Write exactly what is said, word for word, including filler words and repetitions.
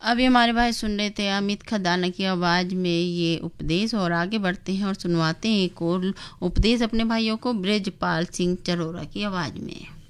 अभी हमारे भाई सुन रहे थे अमित खदाना की आवाज़ में ये उपदेश, और आगे बढ़ते हैं और सुनवाते हैं एक और उपदेश अपने भाइयों को ब्रजपाल सिंह चरोरा की आवाज़ में।